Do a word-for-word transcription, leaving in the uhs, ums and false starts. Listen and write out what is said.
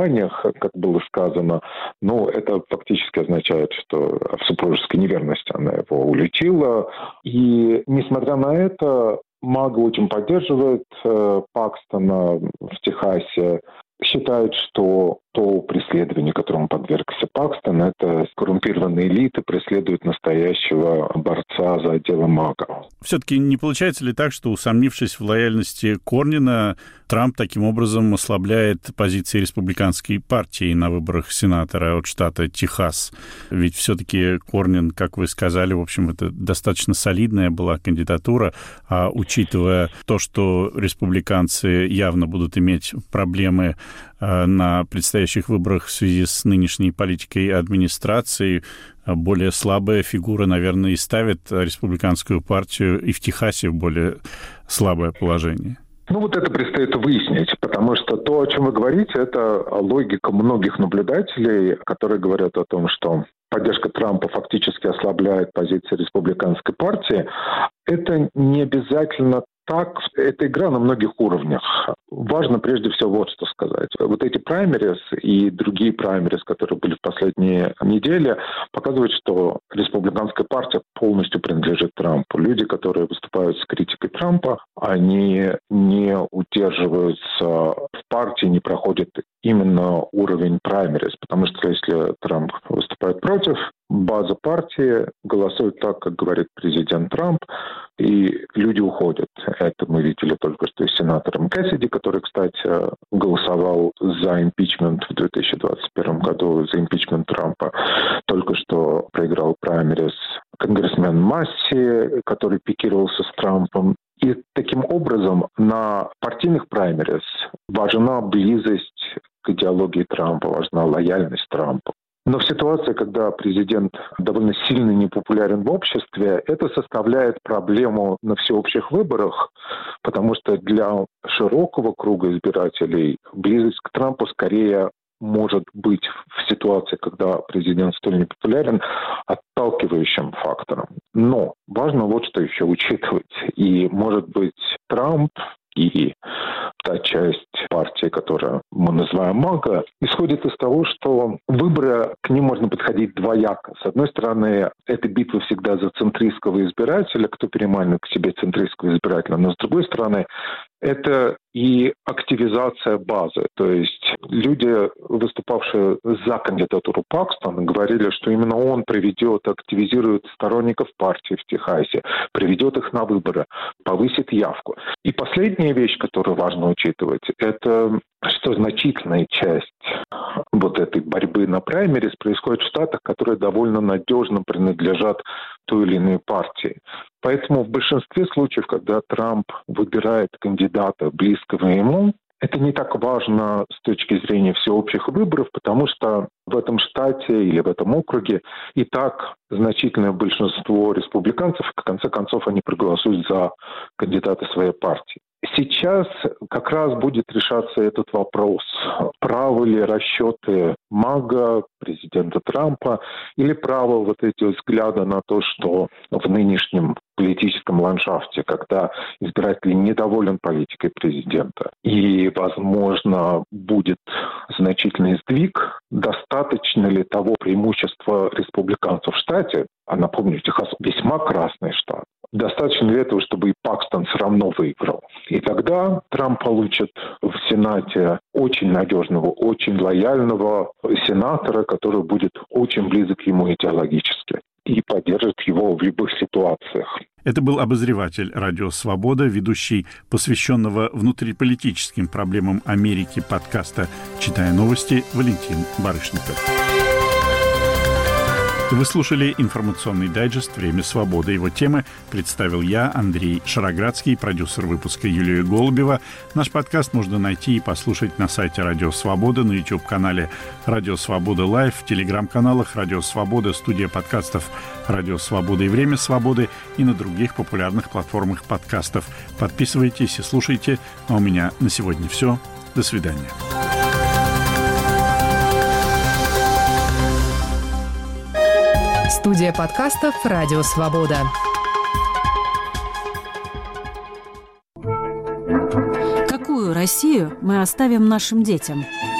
основаниях, как было сказано, но это фактически означает, что в супружеской неверности она его уличила. И, несмотря на это, Мага очень поддерживает э, Пакстона в Техасе. Считает, что то преследование, которому подвергся Пакстон, это коррумпированные элиты преследуют настоящего борца за дело Мага. Все-таки не получается ли так, что, усомнившись в лояльности Корнина, Трамп таким образом ослабляет позиции республиканской партии на выборах сенатора от штата Техас? Ведь все-таки Корнин, как вы сказали, в общем, это достаточно солидная была кандидатура, а учитывая то, что республиканцы явно будут иметь проблемы на предстоящих выборах в связи с нынешней политикой администрации, более слабая фигура, наверное, и ставит республиканскую партию и в Техасе в более слабое положение. Ну, вот это предстоит выяснить, потому что то, о чем вы говорите, это логика многих наблюдателей, которые говорят о том, что поддержка Трампа фактически ослабляет позиции республиканской партии. Это не обязательно так. Это игра на многих уровнях. Важно прежде всего вот что сказать. Вот эти праймерис и другие праймерис, которые были в последние недели, показывают, что республиканская партия полностью принадлежит Трампу. Люди, которые выступают с критикой Трампа, они не удерживаются в партии, не проходят именно уровень праймерис. Потому что если Трамп выступает против, база партии голосует так, как говорит президент Трамп, и люди уходят. Это мы видели только что с сенатором Кэссиди, который, кстати, голосовал за импичмент в две тысячи двадцать первом году, за импичмент Трампа. Только что проиграл праймерис конгрессмен Масси, который пикировался с Трампом. И таким образом на партийных праймерис важна близость к идеологии Трампа, важна лояльность Трампу. Но в ситуации, когда президент довольно сильно непопулярен в обществе, это составляет проблему на всеобщих выборах, потому что для широкого круга избирателей близость к Трампу скорее может быть в ситуации, когда президент столь непопулярен, отталкивающим фактором. Но важно вот что еще учитывать. И, может быть, Трамп и та часть партии, которую мы называем Мага, исходит из того, что выборы, к ним можно подходить двояко. С одной стороны, это битва всегда за центристского избирателя, кто переманивает к себе центристского избирателя. Но с другой стороны, это и активизация базы. То есть люди, выступавшие за кандидатуру Пакстона, говорили, что именно он приведет, активизирует сторонников партии в Техасе, приведет их на выборы, повысит явку. И последняя вещь, которую важно учитывать, это что значительная часть вот этой борьбы на праймерис происходит в штатах, которые довольно надежно принадлежат той или иной партии. Поэтому в большинстве случаев, когда Трамп выбирает кандидата, близкого ему, это не так важно с точки зрения всеобщих выборов, потому что в этом штате или в этом округе и так значительное большинство республиканцев, в конце концов, они проголосуют за кандидата своей партии. Сейчас как раз будет решаться этот вопрос. Правы ли расчеты Мага, президента Трампа, или правы вот эти взгляды на то, что в нынешнем политическом ландшафте, когда избиратель недоволен политикой президента и, возможно, будет значительный сдвиг, достаточно ли того преимущества республиканцев в штате, а напомню, Техас весьма красный штат, достаточно ли этого, чтобы и Пакстон все равно выиграл. И тогда Трамп получит в Сенате очень надежного, очень лояльного сенатора, который будет очень близок ему идеологически и поддержит его в любых ситуациях. Это был обозреватель «Радио Свобода», ведущий посвященного внутриполитическим проблемам Америки подкаста «Читая новости» Валентин Барышников. Вы слушали информационный дайджест «Время свободы». Его темы представил я, Андрей Шароградский, продюсер выпуска Юлия Голубева. Наш подкаст можно найти и послушать на сайте «Радио Свобода», на YouTube-канале «Радио Свобода Лайв», в телеграм-каналах «Радио Свобода», студия подкастов «Радио Свобода» и «Время свободы» и на других популярных платформах подкастов. Подписывайтесь и слушайте. А у меня на сегодня все. До свидания. Студия подкастов «Радио Свобода». Какую Россию мы оставим нашим детям?